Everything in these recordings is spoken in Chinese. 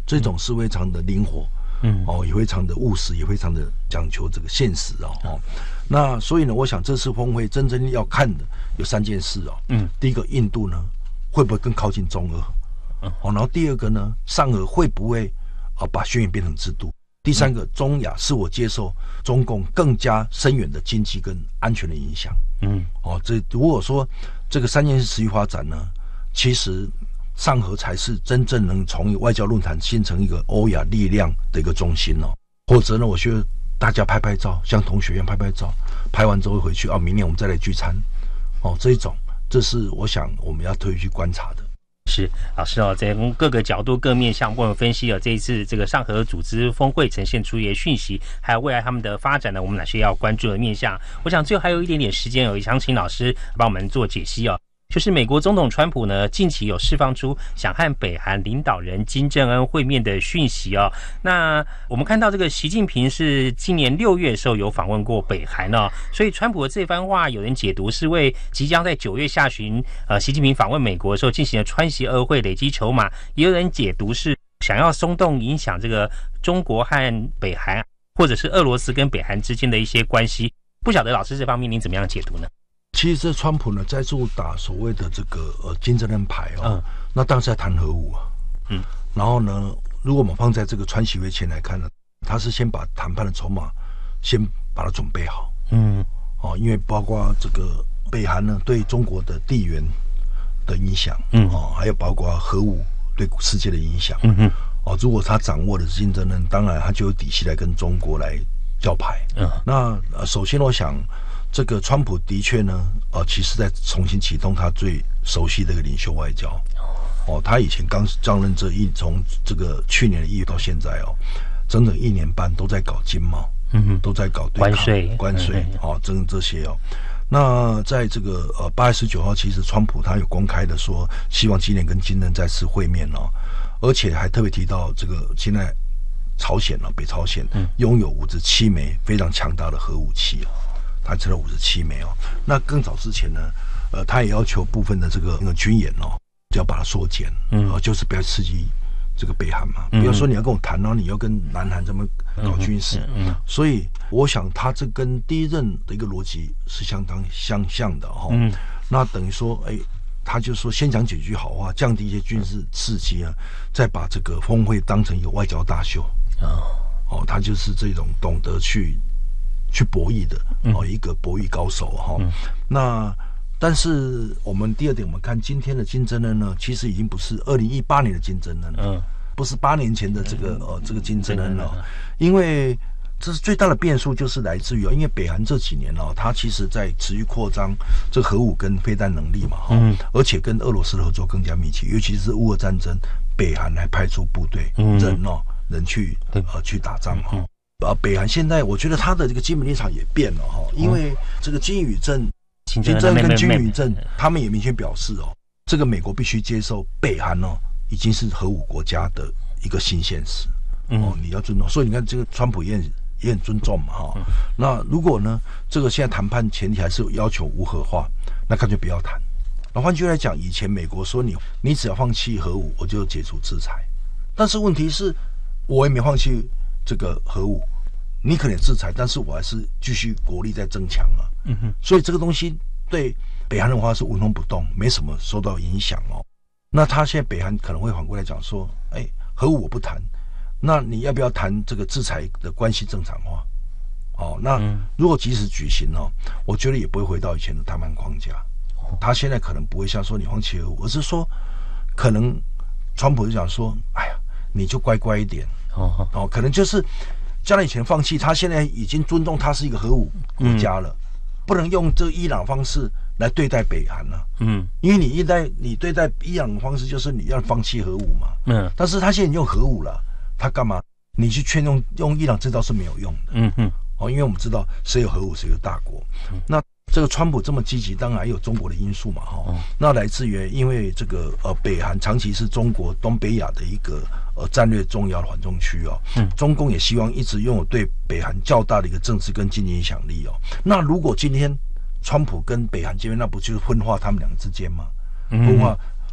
这种是非常的灵活，也非常的务实，也非常的讲求这个现实那所以呢，我想这次峰会真正要看的有3件事第一个，印度呢会不会更靠近中俄？然后第二个呢，上俄会不会把宣言变成制度？第三个，中亚是我接受中共更加深远的经济跟安全的影响。这如果说这个3件事持续发展呢，其实上合才是真正能从外交论坛形成一个欧亚力量的一个中心或者呢，我觉得大家拍拍照，像同学一样拍拍照，拍完之后回去明年我们再来聚餐这一种，这是我想我们要特意去观察的。 是老师在各个角度各面向为我们分析这一次这个上合组织峰会呈现出一些讯息，还有未来他们的发展呢，我们哪些要关注的面向。我想最后还有一点点时间也想请老师帮我们做解析就是美国总统川普呢，近期有释放出想和北韩领导人金正恩会面的讯息那我们看到这个习近平是今年6月的时候有访问过北韩所以川普的这番话有人解读是为即将在9月下旬习近平访问美国的时候进行了川习2会累积筹码，也有人解读是想要松动影响这个中国和北韩，或者是俄罗斯跟北韩之间的一些关系。不晓得老师这方面您怎么样解读呢？ 其实这川普呢在驻打所谓的这个金正恩牌那当时在谈核武然后呢，如果我们放在这个川习会前来看呢，他是先把谈判的筹码先把它准备好因为包括这个北韩呢对中国的地缘的影响还有包括核武对世界的影响如果他掌握的是金正恩，当然他就有底气来跟中国来叫牌那首先我想这个川普的确呢其实在重新启动他最熟悉的一个领袖外交他以前刚上任从这个去年的1月到现在整整1年半都在搞经贸都在搞对抗关税这些那在这个8月19号，其实川普他有公开的说希望今年跟金正恩再次会面而且还特别提到这个现在朝鲜北朝鲜拥有57枚非常强大的核武器他只有57枚那更早之前呢他也要求部分的这个军演就要把它缩减就是不要刺激这个北韩嘛，比如说你要跟我谈你要跟南韩这么搞军事所以我想他这跟第一任的一个逻辑是相当相像的那等于说他就说先讲几句好话，降低一些军事刺激再把这个峰会当成一个外交大秀他就是这种懂得去博弈的一个博弈高手那但是我们第二点，我们看今天的金正恩呢，其实已经不是2018年的金正恩了不是8年前的这个金正恩了因为这是最大的变数，就是来自于因为北韩这几年它其实在持续扩张这个核武跟飞弹能力嘛而且跟俄罗斯的合作更加密切，尤其是乌俄战争，北韩还派出部队人去打仗北韩现在我觉得他的这个基本立场也变了因为这个金与正跟金与正他们也明确表示这个美国必须接受北韩已经是核武国家的一个新现实你要尊重，所以你看这个川普也很尊重嘛那如果呢这个现在谈判前提还是要求无核化，那干脆不要谈。那换句来讲，以前美国说你只要放弃核武我就解除制裁，但是问题是我也没放弃这个核武，你可能制裁，但是我还是继续国力在增强所以这个东西对北韩的话是纹风不动，没什么受到影响那他现在北韩可能会反过来讲说核武我不谈，那你要不要谈这个制裁的关系正常化那如果即使举行我觉得也不会回到以前的谈判框架他现在可能不会像说你放弃核武，而是说可能川普就讲说哎呀你就乖乖一点可能就是将来以前放弃，他现在已经尊重他是一个核武国家了不能用这伊朗方式来对待北韩了因为你对待伊朗的方式就是你要放弃核武嘛但是他现在用核武了，他干嘛你去劝用伊朗这招是没有用的因为我们知道谁有核武谁有大国那这个川普这么积极，当然还有中国的因素嘛那来自于因为这个北韩长期是中国东北亚的一个战略重要的缓冲区中共也希望一直拥有对北韩较大的一个政治跟经济影响力那如果今天川普跟北韩见面，那不就是分化他们两个之间吗分化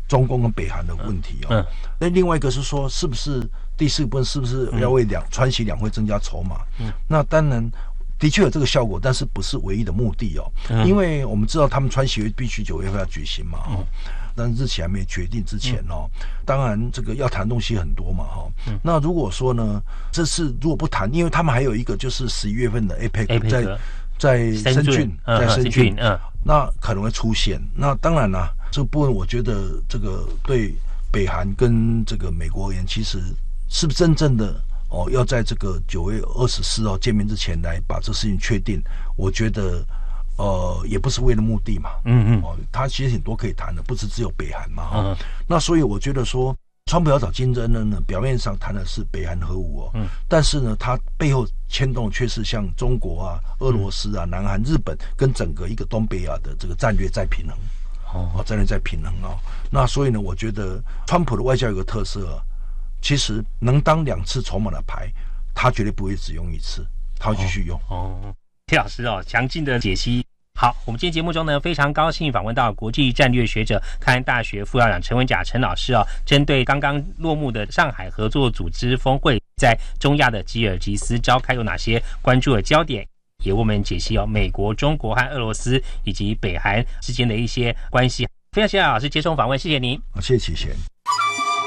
中共跟北韩的问题哦。那另外一个是说，是不是第四部分是不是要为川习两会增加筹码？那当然的确有这个效果，但是不是唯一的目的哦。因为我们知道他们川习会必须9月份要举行嘛，但日期还没决定之前哦，当然这个要谈东西很多嘛哈。那如果说呢，这次如果不谈，因为他们还有一个就是11月份的 APEC 在深圳，那可能会出现。那当然啦，这个部分我觉得这个对北韩跟这个美国而言，其实是不是真正的要在这个9月24号见面之前来把这事情确定，我觉得也不是为了目的嘛，他其实很多可以谈的，不是只有北韩嘛，那所以我觉得说，川普要找金正恩呢，表面上谈的是北韩核武但是呢，他背后牵动却是像中国啊、俄罗斯啊、南韩、日本跟整个一个东北亚的这个战略再平衡，战略再平衡那所以呢，我觉得川普的外交有个特色其实能当2次筹码的牌，他绝对不会只用1次，他会继续用。 谢老师详尽的解析。好，我们今天节目中呢，非常高兴访问到国际战略学者、开安大学副校长陈文甲陈老师针对刚刚落幕的上海合作组织峰会，在中亚的吉尔吉斯召开有哪些关注的焦点，也为我们解析美国、中国和俄罗斯以及北韩之间的一些关系。非常谢谢老师接受访问，谢谢您。 谢谢启贤。